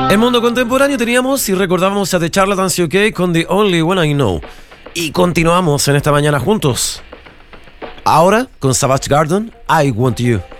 En Mundo Contemporáneo teníamos y recordábamos a The Charlatans UK con The Only One I Know. Y continuamos en esta mañana juntos. Ahora con Savage Garden, I Want You.